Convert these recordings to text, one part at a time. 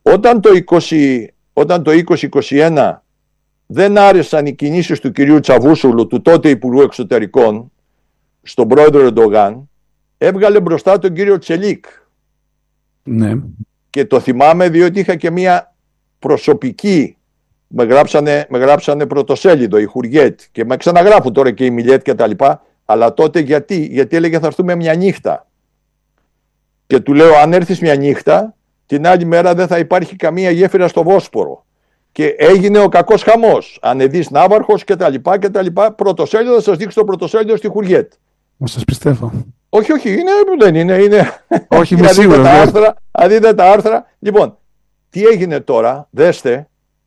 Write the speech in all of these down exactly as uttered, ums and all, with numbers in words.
Όταν το είκοσι, όταν το είκοσι είκοσι ένα δεν άρεσαν οι κινήσεις του κυρίου Τσαβούσογλου, του τότε Υπουργού Εξωτερικών, στον πρόεδρο Ερντογάν, έβγαλε μπροστά τον κύριο Τσελίκ. Ναι. Και το θυμάμαι διότι είχα και μια προσωπική, με γράψανε, με γράψανε πρωτοσέλιδο η Χουριέτ και με ξαναγράφουν τώρα και η Μιλιέτ και τα λοιπά, αλλά τότε γιατί, γιατί έλεγε θα έρθουμε μια νύχτα. Και του λέω αν έρθεις μια νύχτα, την άλλη μέρα δεν θα υπάρχει καμία γέφυρα στο Βόσπορο. Και έγινε ο κακός χαμός. Ανεδείς ναύαρχος και τα λοιπά και τα λοιπά. Πρωτοσέλιδο, θα σας δείξω το πρωτοσέλιδο στη Χουριέτ. Μα σας πιστεύω. Όχι, όχι, είναι, δεν είναι. είναι. Όχι, είμαι σίγουρος. Αν δείτε τα άρθρα. Λοιπόν, τι έγινε τώρα, δέστε,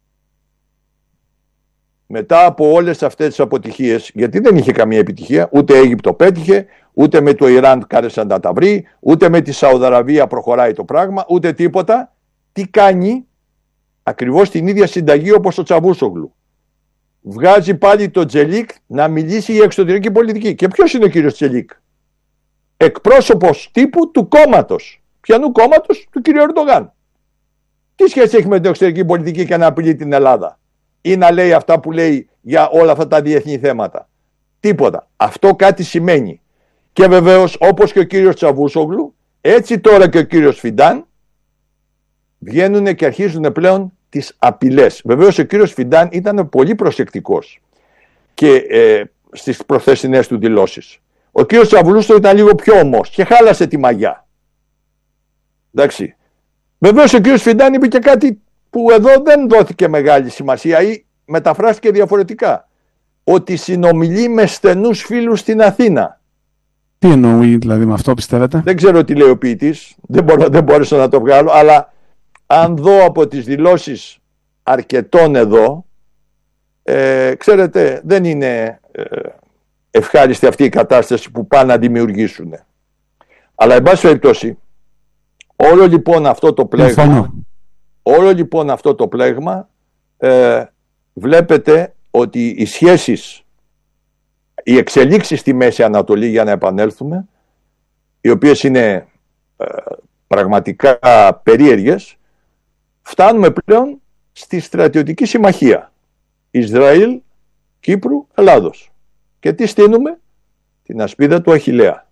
μετά από όλες αυτές τις αποτυχίες, γιατί δεν είχε καμία επιτυχία, ούτε Αίγυπτο πέτυχε, ούτε με το Ιράν κάρεσαν να τα βρει, ούτε με τη Σαουδαραβία προχωράει το πράγμα, ούτε τίποτα. Τι κάνει? Ακριβώς την ίδια συνταγή όπως ο Τσαβούσογλου. Βγάζει πάλι το Τσελίκ να μιλήσει για εξωτερική πολιτική. Και ποιος είναι ο κύριος Τσελίκ? Εκπρόσωπος τύπου του κόμματος. Ποιανού κόμματος? Του κύριου Ερντογάν. Τι σχέση έχει με την εξωτερική πολιτική και να απειλεί την Ελλάδα? Ή να λέει αυτά που λέει για όλα αυτά τα διεθνή θέματα? Τίποτα. Αυτό κάτι σημαίνει. Και βεβαίως όπως και ο κύριος Τσαβούσογλου, έτσι τώρα και ο κύριος Φιντάν βγαίνουν και αρχίζουν πλέον τις απειλές. Βεβαίως ο κύριος Φιντάν ήταν πολύ προσεκτικός και ε, στις προχθεσινές του δηλώσεις. Ο κύριος Τσαβούσογλου ήταν λίγο πιο ομός και χάλασε τη μαγιά. Εντάξει. Βεβαίως ο κύριος Φιντάν είπε και κάτι που εδώ δεν δόθηκε μεγάλη σημασία ή μεταφράστηκε διαφορετικά. Ότι συνομιλεί με στενούς φίλους στην Αθήνα. Τι εννοεί δηλαδή με αυτό, πιστεύετε? Δεν ξέρω τι λέει ο ποιητής, δεν, μπορώ, δεν μπόρεσα να το βγάλω, αλλά αν δω από τις δηλώσεις αρκετών εδώ, ε, ξέρετε, δεν είναι ε, ευχάριστη αυτή η κατάσταση που πάνε να δημιουργήσουν. Αλλά εν πάση περιπτώσει, όλο λοιπόν αυτό το πλέγμα, όλο λοιπόν αυτό το πλέγμα ε, βλέπετε ότι οι σχέσεις, οι εξελίξεις στη Μέση Ανατολή, για να επανέλθουμε, οι οποίες είναι ε, πραγματικά περίεργες, φτάνουμε πλέον στη στρατιωτική συμμαχία Ισραήλ, Κύπρου, Ελλάδος. Και τι στείνουμε? Την ασπίδα του Αχιλλέα.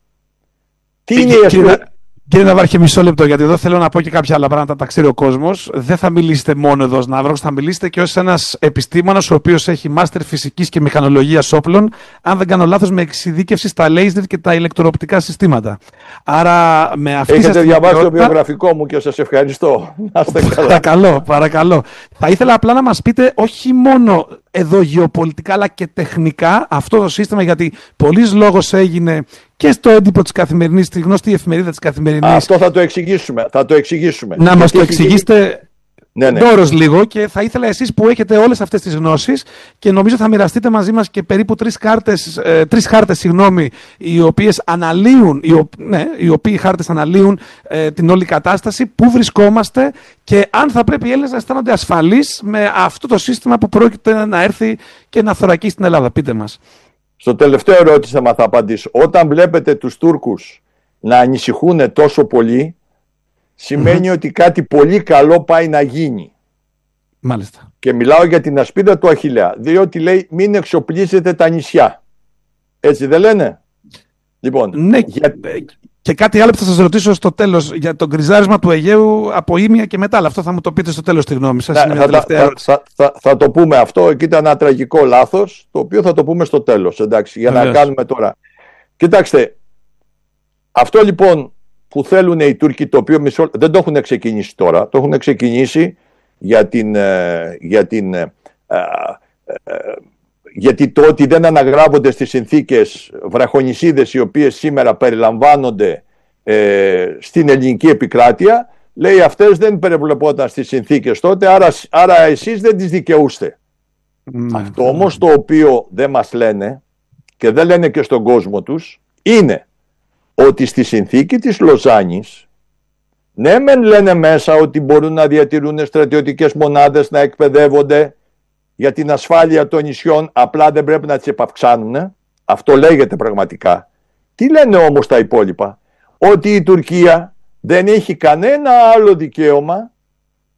Τι είναι η ασπίδα? Κύριε Ναυάρχε, μισό λεπτό, γιατί εδώ θέλω να πω και κάποια άλλα πράγματα, τα ξέρει ο κόσμος. Δεν θα μιλήσετε μόνο εδώ ως Ναύαρχος, θα μιλήσετε και ως ένας επιστήμονας ο οποίος έχει μάστερ φυσικής και μηχανολογίας όπλων, αν δεν κάνω λάθος, με εξειδίκευση στα λέιζερ και τα ηλεκτροοπτικά συστήματα. Άρα, με αυτή Έχετε σας διαβάσει το βιογραφικό μου και σας ευχαριστώ. Να είστε καλά. Παρακαλώ, παρακαλώ. Θα ήθελα απλά να μας πείτε όχι μόνο εδώ γεωπολιτικά, αλλά και τεχνικά αυτό το σύστημα, γιατί πολλής λόγος έγινε και στο έντυπο της Καθημερινής, στη γνωστή εφημερίδα της Καθημερινής. Αυτό θα το εξηγήσουμε. Θα το εξηγήσουμε. Να μας το εξηγήσετε ναι, ναι. Ντόρος λίγο, και θα ήθελα εσείς που έχετε όλες αυτές τις γνώσεις και νομίζω θα μοιραστείτε μαζί μας και περίπου τρεις κάρτες, ε, τρεις χάρτες, συγγνώμη, οι οποίες αναλύουν, οι, ο, ναι, οι οποίοι χάρτες αναλύουν ε, την όλη κατάσταση, πού βρισκόμαστε και αν θα πρέπει οι Έλληνες να αισθάνονται ασφαλείς με αυτό το σύστημα που πρόκειται να έρθει και να θωρακίσει την Ελλάδα. Πείτε μας. Στο τελευταίο ερώτηση θα απαντήσω. Όταν βλέπετε τους Τούρκους να ανησυχούν τόσο πολύ, σημαίνει mm-hmm. ότι κάτι πολύ καλό πάει να γίνει. Μάλιστα. Και μιλάω για την ασπίδα του Αχιλλέα. Διότι λέει μην εξοπλίζετε τα νησιά. Έτσι δεν λένε? Λοιπόν, ναι, για... και κάτι άλλο που θα σας ρωτήσω στο τέλος για το γκριζάρισμα του Αιγαίου από Ήμια και μετά. Αλλά αυτό θα μου το πείτε στο τέλος τη γνώμη σας. Να, θα, θα, θα, θα, θα το πούμε αυτό. Εκεί ήταν ένα τραγικό λάθος, το οποίο θα το πούμε στο τέλος. Εντάξει, για Βεβαίως. Να κάνουμε τώρα. Κοιτάξτε, αυτό λοιπόν που θέλουν οι Τούρκοι, το οποίο μισό, δεν το έχουν ξεκινήσει τώρα, το έχουν ξεκινήσει για την, για την ε, ε, ε, γιατί το ότι δεν αναγράφονται στις συνθήκες βραχονησίδες οι οποίες σήμερα περιλαμβάνονται ε, στην ελληνική επικράτεια, λέει αυτές δεν περιβλεπόταν στις συνθήκες τότε, άρα, άρα εσείς δεν τις δικαιούστε. Mm. Αυτό όμως το οποίο δεν μας λένε και δεν λένε και στον κόσμο τους είναι ότι στη συνθήκη της Λοζάνης, ναι μεν λένε μέσα ότι μπορούν να διατηρούν στρατιωτικές μονάδες, να εκπαιδεύονται για την ασφάλεια των νησιών, απλά δεν πρέπει να τις επαυξάνουν. Αυτό λέγεται πραγματικά. Τι λένε όμως τα υπόλοιπα? Ότι η Τουρκία δεν έχει κανένα άλλο δικαίωμα